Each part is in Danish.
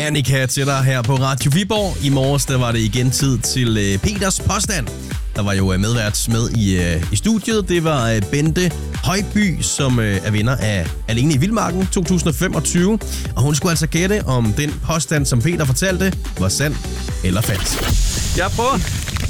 Annika til dig her på Radio Viborg. I morges der var det igen tid til Peters påstand. Der var jo medvært med i studiet. Det var Bente Højby, som er vinder af Alene i Vildmarken 2025. Og hun skulle altså gætte, om den påstand, som Peter fortalte, var sand eller falsk. Jeg prøver.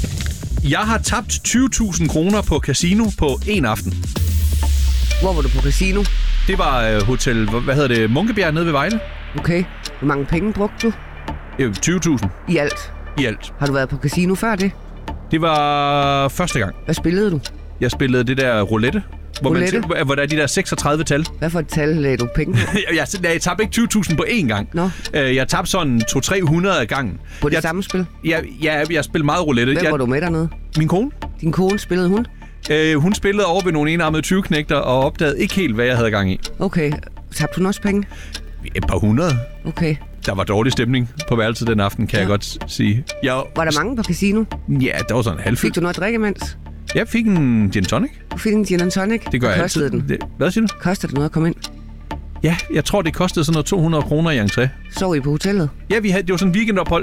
Jeg har tabt 20.000 kroner på casino på en aften. Hvor var du på casino? Det var hotel, Munkebjerg nede ved Vejle. Okay. Hvor mange penge brugte du? 20.000. I alt? I alt. Har du været på casino før det? Det var første gang. Hvad spillede du? Jeg spillede det der roulette. Hvor der er de der 36 tal. Hvad for et tal lagde du penge på? Jeg tabte ikke 20.000 på én gang. Nå. Jeg tabte sådan 200-300 af gangen. På det samme spil? Jeg spillede meget roulette. Hvem var du med dernede? Min kone. Din kone, spillede hun? Hun spillede over ved nogle enarmede 20-knægter og opdagede ikke helt, hvad jeg havde gang i. Okay. Tabte hun også penge? Et par hundrede. Okay. Der var dårlig stemning på værelset den aften, kan jeg godt sige. Var der mange på casino? Ja, der var sådan en halvfyldt. Fik du noget at drikke imens? Jeg fik en gin tonic. Du fik en gin tonic? Det gør jeg altid. Den? Hvad siger du? Kostede det noget at komme ind? Ja, jeg tror, det kostede sådan noget 200 kroner i entré. Sov I på hotellet? Ja, det var sådan en weekendophold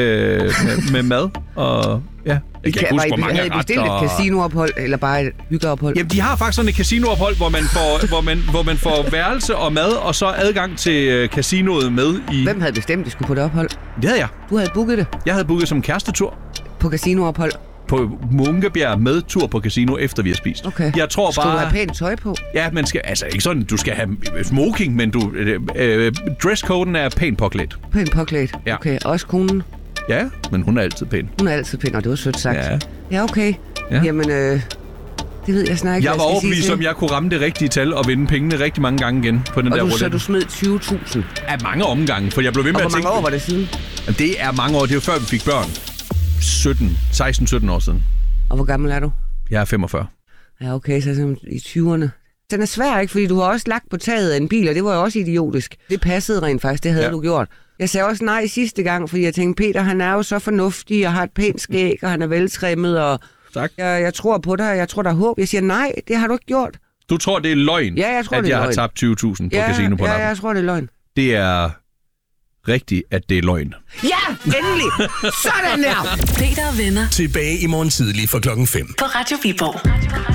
med mad og ja. Jeg kan ikke huske, hvor mange havde I bestilt et casinoophold, eller bare et hyggeophold? Jamen, de har faktisk sådan et casinoophold, hvor man får værelse og mad, og så adgang til casinoet med i... Hvem havde bestemt, de skulle på det ophold? Det havde jeg. Du havde booket det? Jeg havde booket som kærestetur. På casinoophold? På Munkebjerg med tur på casino, efter vi har spist. Okay. Jeg tror skal du have pænt tøj på? Ja, man skal... Altså, ikke sådan, du skal have smoking, men dresscoden er pænt påklædt. Pænt påklædt? Ja. Okay, også konen? Ja, men hun er altid pæn. Hun er altid pæn, og det var sødt sagt. Ja. Ja, okay. Ja. Jamen, det ved jeg snart ikke, jeg var overbevist om, jeg kunne ramme det rigtige tal og vinde pengene rigtig mange gange igen på den der roulette. Så du smed 20.000? Af mange omgange, for jeg blev ved med at tænke... Og hvor mange år var det siden? Det er mange år. Det er jo før, vi fik børn. 16-17 år siden. Og hvor gammel er du? Jeg er 45. Ja, okay, så i 20'erne. Den er svær, ikke? Fordi du har også lagt på taget af en bil, og det var jo også idiotisk. Det passede rent faktisk, det havde du gjort. Jeg sagde også nej sidste gang, fordi jeg tænkte, Peter, han er jo så fornuftig og har et pænt skæg, og han er veltrimmet, og tak. Jeg tror på dig, jeg tror, der er håb. Jeg siger nej, det har du ikke gjort. Du tror, det er løgn, ja, jeg tror, at jeg har tabt 20.000 på casino på en aften? Ja, jeg tror, det er løgn. Det er rigtigt, at det er løgn. Ja, endelig! Sådan der! Peter og venner. Tilbage i morgen tidlig fra 5:00. På Radio Viborg.